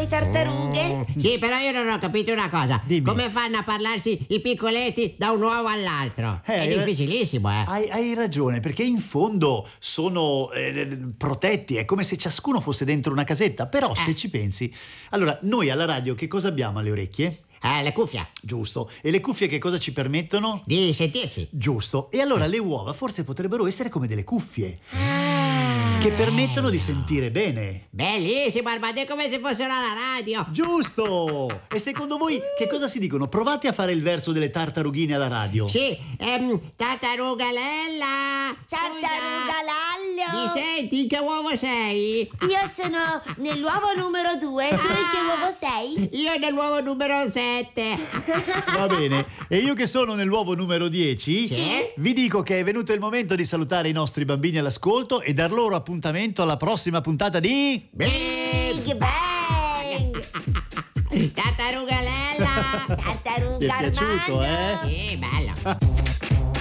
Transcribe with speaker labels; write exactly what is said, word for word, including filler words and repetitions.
Speaker 1: le tartarughe?
Speaker 2: Mm, sì, però io non ho capito una cosa.
Speaker 3: Dimmi.
Speaker 2: Come fanno a parlarsi i piccoletti da un uovo all'altro?
Speaker 3: Eh,
Speaker 2: È
Speaker 3: hai ra-
Speaker 2: difficilissimo, eh.
Speaker 3: Hai, hai ragione, perché in fondo sono eh, protetti, è come se ciascuno fosse dentro una casetta. Però se
Speaker 2: Eh.
Speaker 3: ci pensi, allora noi alla radio che cosa abbiamo alle orecchie?
Speaker 2: Eh, le cuffie.
Speaker 3: Giusto. E le cuffie che cosa ci permettono?
Speaker 2: Di sentirsi.
Speaker 3: Giusto. E allora le uova forse potrebbero essere come delle cuffie che permettono di sentire bene.
Speaker 2: Bellissimo, Armando, è come se fossero alla radio.
Speaker 3: Giusto! E secondo voi che cosa si dicono? Provate a fare il verso delle tartarughine alla radio.
Speaker 2: Sì, ehm, tartarugalella.
Speaker 1: Tartaruga
Speaker 2: Scusa, mi
Speaker 1: Lallo!
Speaker 2: senti? Che uovo sei?
Speaker 1: Io sono nell'uovo numero due, tu in che uovo sei?
Speaker 2: Io nell'uovo numero sette.
Speaker 3: Va bene. E io che sono nell'uovo numero dieci,
Speaker 2: Sì?
Speaker 3: vi dico che è venuto il momento di salutare i nostri bambini all'ascolto e dar loro appuntamento alla prossima puntata di...
Speaker 1: Big Bang!
Speaker 2: Tartarugalella.
Speaker 1: Tartaruga
Speaker 3: Ti è piaciuto,
Speaker 1: Armando!
Speaker 3: eh?
Speaker 2: Sì, bello.